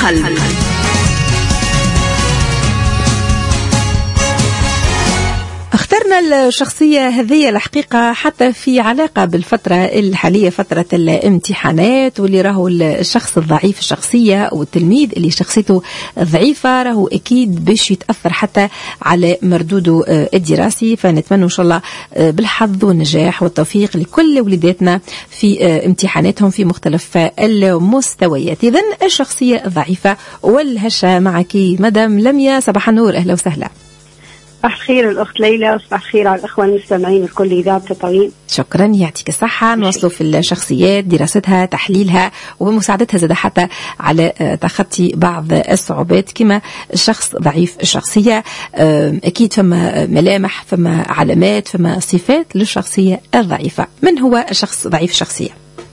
القلب. اخترنا الشخصية هذه الحقيقة حتى في علاقة بالفترة الحالية، فترة الامتحانات، واللي راهو الشخص الضعيف الشخصية والتلميذ اللي شخصيته ضعيفة راهو أكيد باش يتأثر حتى على مردوده الدراسي. فنتمنى إن شاء الله بالحظ والنجاح والتوفيق لكل وليداتنا في امتحاناتهم في مختلف المستويات. إذن الشخصية الضعيفة والهشة معك مدام لميا، صباح النور، أهلا وسهلا. صباح الخير الأخت ليلى، وصباح الخير على الأخوة المستمعين الكل إذاعة تطوين. شكرا، يعطيك الصحة. نوصلوا في الشخصيات، دراستها، تحليلها، ومساعدتها زاد حتى على تخطي بعض الصعوبات كما الشخص ضعيف الشخصية. أكيد فما ملامح، فما علامات، فما صفات للشخصية الضعيفة. من هو الشخص ضعيف الشخصية؟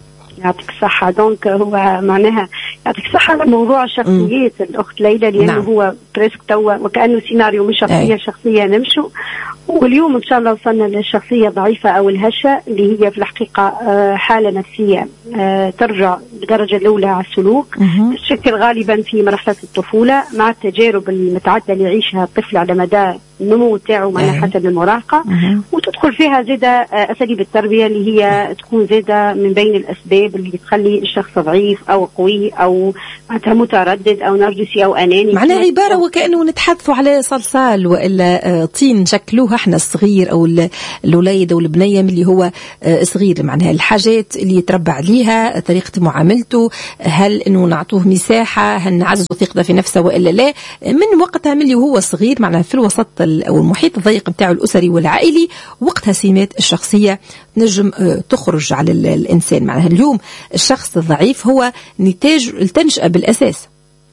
يعطيك الصحة. دونك هو معناها يعطيك الصحة على موضوع الشخصيات الأخت ليلى، لأنه نعم. هو بريسك توا وكأنه سيناريو من شخصية شخصية نمشوا، واليوم إن شاء الله وصلنا للشخصية الضعيفة أو الهشة، اللي هي في الحقيقة حالة نفسية ترجع بالدرجة الأولى على السلوك، تشكل غالبا في مرحلة الطفولة مع التجارب المتعددة اللي يعيشها الطفل على مدى النمو تاعو مع حسب المراهقة، وتدخل فيها زيادة أساليب التربية اللي هي تكون زيادة من بين الأسباب اللي تخلي الشخص ضعيف أو قوي أو معناتها متردد أو نرجسي أو أناني. معناها عبارة وكأنه نتحدثوا على صلصال وإلا طين شكلوها احنا الصغير أو الوليد أو البنية اللي هو صغير، معناها الحاجات اللي يتربى عليها، طريقة معاملته، هل إنه نعطوه مساحة، هل نعززوا ثقته في نفسه وإلا لا، من وقتها اللي هو صغير معناها في الوسط أو المحيط الضيق بتاعه الأسري والعائلي، وقتها سمات الشخصية نجم تخرج على الإنسان. معناها اليوم الشخص الضعيف هو نتاج التنشئة بالأساس،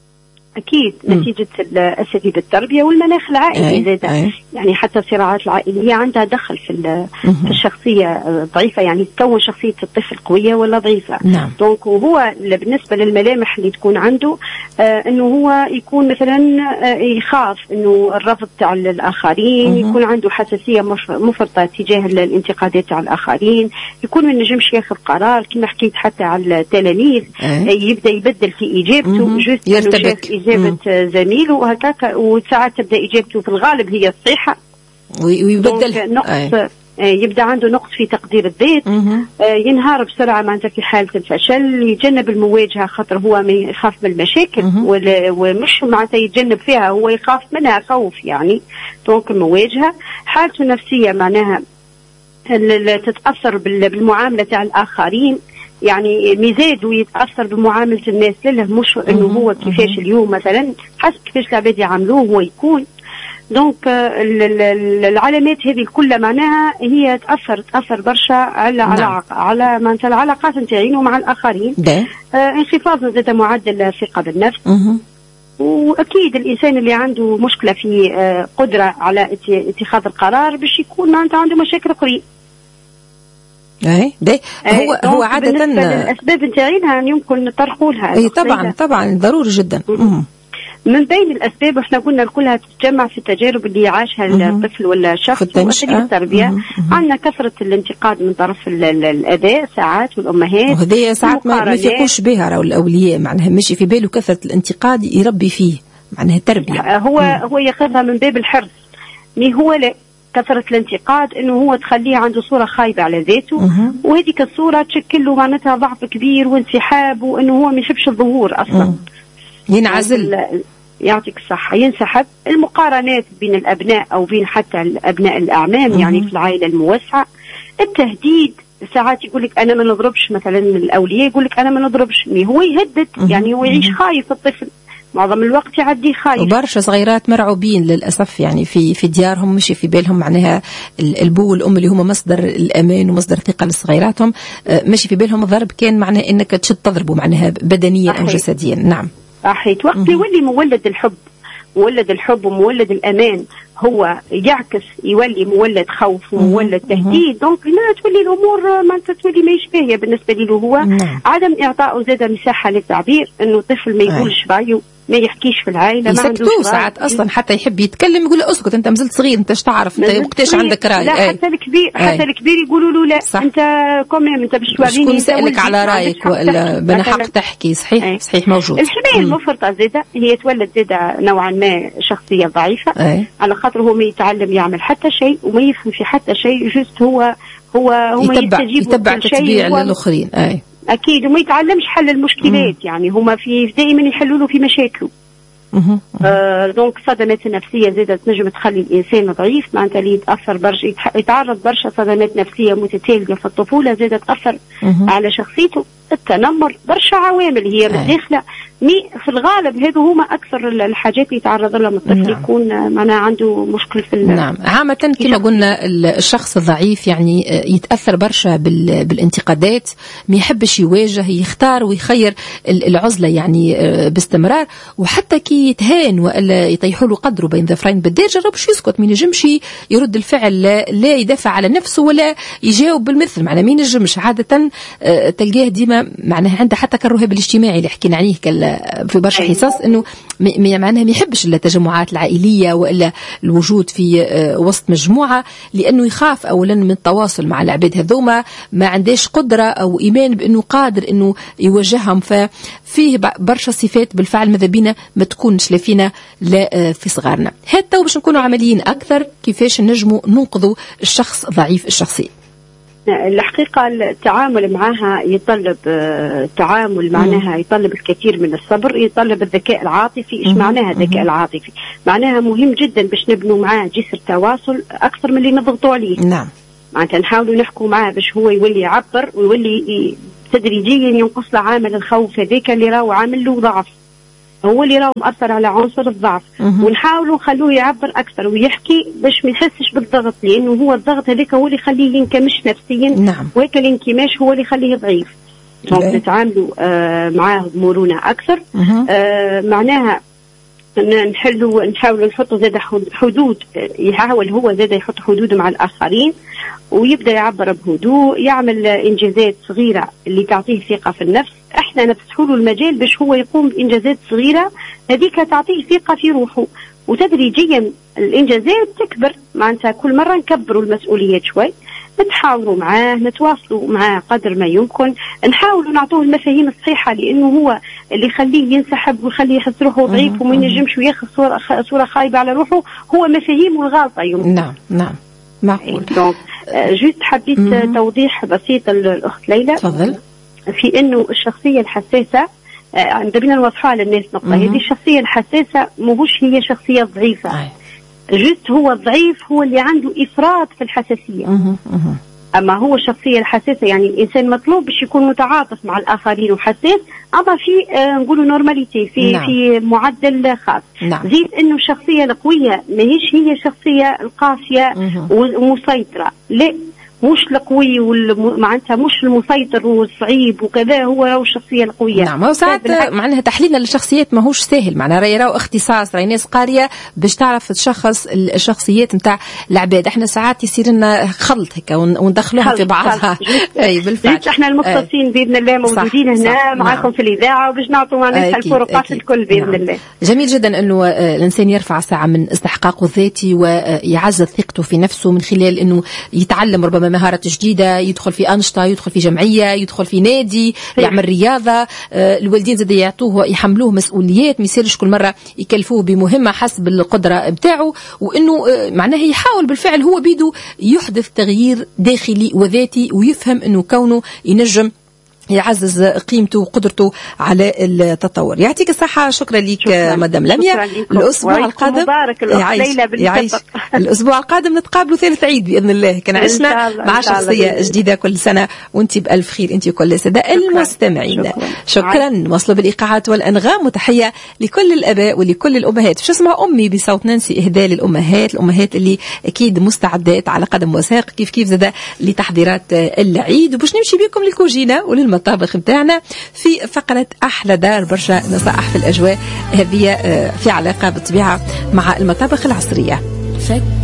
أكيد نتيجة أساليب التربية والمناخ العائلي زادة. يعني حتى الصراعات العائلية عندها دخل في الشخصية الضعيفة، يعني تكون شخصية الطفل قوية ولا ضعيفة. نعم. دونك وهو بالنسبة للملامح اللي تكون عنده أنه هو يكون مثلا يخاف أنه الرفض تاع الآخرين، يكون عنده حساسية مفرطة تجاه الانتقادات تاع الآخرين، يكون ما نجمش ياخذ قرار كما حكيت حتى على التلاميذ، يبدأ يبدل في إجابته، يرتبك إجابة زميله وهكاك، وساعات تبدأ إجابته في الغالب هي الصحيحة ويبدل نقص. يبدأ عنده نقص في تقدير الذات، ينهار بسرعة معناتها في حالة الفشل، يتجنب المواجهة خاطر هو يخاف من المشاكل ومش معناتها يتجنب فيها، هو يخاف منها خوف يعني. دونك المواجهة، حالته النفسية معناها تتأثر بالمعاملة تاع الآخرين، يعني مزاجه يتأثر بمعاملة الناس له، مش انه هو كيفاش اليوم مثلا حسب كيفاش العباد يعاملوه هو يكون. دونك العلامات هذه كلها معناها هي تأثر برشا على معناتها العلاقات نتاعينه مع الآخرين. انخفاض زاد معدل الثقة بالنفس، واكيد الانسان اللي عنده مشكلة في قدرة على اتخاذ القرار باش يكون معناتها عنده مشاكل اخرى. ده هو عادة الأسباب نتاعينها يمكن نطرحوا لها. اي طبعا ضروري جدا. من بين الأسباب احنا قلنا كلها تتجمع في التجارب اللي يعاشها الطفل ولا الشخص وأساليب التربية. عندنا كثرة الانتقاد من طرف الآباء ساعات والأمهات، وهذه ساعات ما يفيقوش بها راهو الأولياء، معناها ماشي في باله كثرة الانتقاد يربي فيه، معناها التربية هو ياخذها من باب الحرص، مي هو لا كثرة الانتقاد انه هو تخليه عنده صورة خايبة على ذاته، وهذيك الصورة تشكل له معناتها ضعف كبير وانسحاب، وانه هو ما يحبش الظهور اصلا، ينعزل. يعطيك الصحة، ينسحب. المقارنات بين الابناء او بين حتى الابناء الاعمام يعني في العائلة الموسعة، التهديد ساعات يقول لك انا ما نضربش، مثلا الاولياء يقول لك انا ما نضربش، هو يهدد يعني هو يعيش خايف الطفل معظم الوقت يعدي خايف. وبرشا صغيرات مرعوبين للأسف يعني في ديارهم، مش في بالهم معناها الأبو والأم اللي هم مصدر الأمان ومصدر الثقة لصغيراتهم، مش في بالهم الضرب كان معناه إنك تشد تضربه معناها بدنيا أو جسديا. نعم صحيح. وقت يولي مولد الحب ومولد الأمان هو يعكس يولي مولد خوف ومولد تهديد، دونك هنا تولي الأمور ما تولي ما يشبهها بالنسبة له هو. عدم إعطائه زاد مساحة للتعبير، إنه الطفل ما يقولش رأيه، ما يحكيش في العائله، ما عندوش ساعات اصلا حتى يحب يتكلم يقول له اسكت انت مازلت صغير انت ايش تعرف انت وقتاش عندك راي. لا حتى الكبير حتى الكبير يقولوا له لا صح. انت كوميم انت باش توريني شكون يسالك على رايك ولا بنا حق تحكي. صحيح صحيح موجود. الحمايه المفرطه زاده هي تولد زاده نوعا ما شخصيه ضعيفه على خاطر هو ما يتعلم يعمل حتى شيء وما يفهم في حتى شيء، جست هو يتبع تتبيع للآخرين. أكيد وما يتعلمش حل المشكلات. يعني هما دائما يحلوا له في مشاكله. دونك صدمات النفسية زادت تنجم تخلي الإنسان ضعيف، معناتها اللي يتأثر برشا يتعرض برشا صدمات نفسية متتالية في الطفولة زادت تأثر على شخصيته. التنمر برشا عوامل هي متداخلة في الغالب. هذو هما أكثر الحاجات اللي يتعرض لهم الطفل يكون معناها عنده مشكل في نعم. عامة كما قلنا الشخص الضعيف يعني يتأثر برشا بالانتقادات، ما يحبش يواجه، يختار ويخير العزلة يعني باستمرار، وحتى كي يتهان ولا يطيحوا له قدره بين ظفرين بالدار جربش يسكت، ما ينجمش يرد الفعل، لا يدافع على نفسه ولا يجاوب بالمثل. معناه ما ينجمش عادة تلقاه ديما معناها عنده حتى كالرهاب الاجتماعي اللي حكينا عليه في برشا حصص، انه معناها ما يحبش التجمعات العائليه والا الوجود في وسط مجموعه، لانه يخاف اولا من التواصل مع العباد هذوما، ما عندهش قدره او ايمان بانه قادر انه يواجههم. ففيه برشا صفات بالفعل ماذا بينا ما تكونش لا فينا لا في صغارنا. حتى باش نكونوا عمليين اكثر كيفاش نجموا ننقذوا الشخص ضعيف الشخصيه. الحقيقة التعامل معها يطلب تعامل معناها يطلب الكثير من الصبر، يطلب الذكاء العاطفي. إيش معناها الذكاء العاطفي؟ معناها مهم جدا باش نبنوا معاه جسر تواصل أكثر من اللي نضغطوا عليه. نعم. معناتها نحاولوا نحكوا معاه باش هو يولي يعبر ويولي تدريجيا ينقص له عامل الخوف هذاك اللي راهو عامل له ضعف، هو اللي راهو مأثر على عنصر الضعف. ونحاولوا نخلوه يعبر أكثر ويحكي باش ما يحسش بالضغط، لأنه هو الضغط هذاك هو اللي يخليه ينكمش نفسيا. نعم. وهيك الانكماش هو اللي يخليه ضعيف. نتعاملوا معاه بمرونة أكثر. معناها نحاولوا نحطوا زاد حدود، يحاول هو زاد يحط حدود مع الآخرين ويبدأ يعبر بهدوء، يعمل إنجازات صغيرة اللي تعطيه ثقة في النفس. احنا نفتحوا له المجال باش هو يقوم بإنجازات صغيرة هذيك تعطيه ثقة في روحه، وتدريجيا الإنجازات تكبر. معناتها كل مرة نكبروا المسؤوليات شوي، نتحاوروا معاه، نتواصلوا معاه قدر ما يمكن، نحاولوا نعطوه المفاهيم الصحيحة، لأنه هو اللي يخليه ينسحب ويخليه يحس روحه ضعيف وما ينجمش وياخذ صورة خايبة على روحه، هو مفاهيمه الغلطة يمكن. نعم معقول. جيت حبيت توضيح بسيط الأخت ليلى. تفضل. في إنه الشخصية الحساسة بدنا نوضحها للناس نقطة، هذه الشخصية الحساسة ماهوش هي شخصية ضعيفة. جست هو الضعيف هو اللي عنده إفراط في الحساسية. أما هو الشخصية الحساسة يعني الإنسان مطلوب باش يكون متعاطف مع الآخرين وحساس، أما في نقولوا نورماليتي في معدل خاص. زيد إنه الشخصية القوية ماهيش هي الشخصية القاسية ومسيطرة، لا مش القوي معناتها مش المسيطر والصعيب وكذا، هو الشخصية القوية. نعم. هو ساعات معناها تحليلنا للشخصيات ماهوش سهل، معناها راهو اختصاص، راهي ناس قارية باش تعرف تشخص الشخصيات نتاع العباد. احنا ساعات يصير لنا خلط هكا وندخلوها في بعضها. اي بالفعل. احنا المختصين باذن الله موجودين هنا معكم في الاذاعه وباش نعطوا معناتها الفروقات الكل باذن الله. جميل جدا انه الانسان يرفع ساعة من استحقاقه الذاتي ويعزز ثقته في نفسه من خلال انه يتعلم ربما مهارة جديدة، يدخل في أنشطة، يدخل في جمعية، يدخل في نادي، يعمل رياضة. الوالدين زاد يعطوه يحملوه مسؤوليات، ما يصيرش كل مرة يكلفوه بمهمة حسب القدرة بتاعه، وإنه معناه يحاول بالفعل هو بيده يحدث تغيير داخلي وذاتي، ويفهم إنه كونه ينجم يعزز قيمته وقدرته على التطور. يعطيك الصحة. شكرا لك مدام لميا. الأسبوع القادم الأسبوع القادم نتقابلوا ثالث عيد بإذن الله. كان عشنا مع شخصية جديدة كل سنة وانت بألف خير انت وكل السادة المستمعين. شكرا. وصلوا بالإيقاعات والأنغام، وتحية لكل الآباء ولكل الأمهات. شو اسمها أمي بصوت نانسي إهداء للأمهات اللي أكيد مستعدات على قدم وساق كيف زاد لتحضيرات العيد. وباش نمشي بكم للكوجينة وللمطابخ بتاعنا في فقرة أحلى دار، برشا نصائح في الأجواء هذه في علاقة بالطبيعة مع المطابخ العصرية.